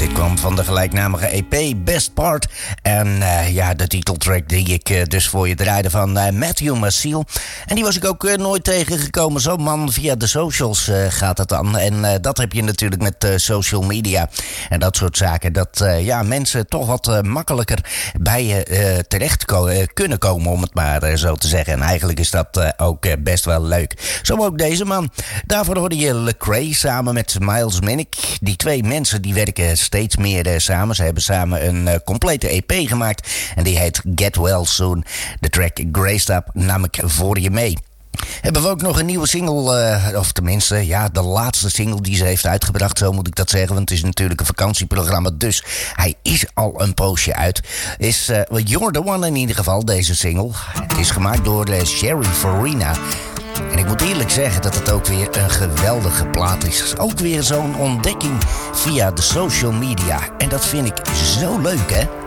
Dit kwam van de gelijknamige EP Best Part. En de titeltrack die ik dus voor je draaide van Matthew Massiel. En die was ik ook nooit tegengekomen. Zo'n man, via de socials gaat het dan. En dat heb je natuurlijk met social media en dat soort zaken. Dat mensen toch wat makkelijker bij je terecht kunnen komen, om het maar zo te zeggen. En eigenlijk is dat ook best wel leuk. Zo ook deze man. Daarvoor hoorde je Lecrae samen met Miles Minnick. Die twee mensen die werken steeds meer samen. Ze hebben samen een complete EP gemaakt. En die heet Get Well Soon. De track Graced Up nam ik voor je mee. Hebben we ook nog een nieuwe single, of tenminste, de laatste single die ze heeft uitgebracht, zo moet ik dat zeggen, want het is natuurlijk een vakantieprogramma, dus hij is al een poosje uit. Is You're the One in ieder geval, deze single. Het is gemaakt door Sherry Farina. En ik moet eerlijk zeggen dat het ook weer een geweldige plaat is. Ook weer zo'n ontdekking via de social media. En dat vind ik zo leuk, hè?